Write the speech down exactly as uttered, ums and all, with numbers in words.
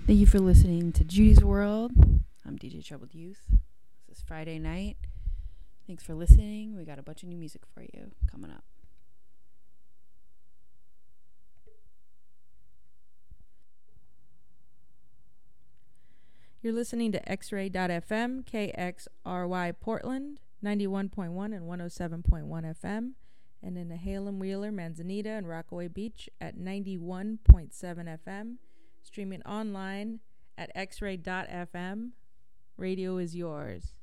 Thank you for listening to Judy's World. I'm D J Troubled Youth. This is Friday night. Thanks for listening. We got a bunch of new music for you coming up. You're listening to X-Ray dot F M, K X R Y Portland, ninety-one point one and one oh seven point one F M, and in Halem, Wheeler, Manzanita, and Rockaway Beach at ninety-one point seven F M, streaming online at X Ray dot F M. Radio is yours.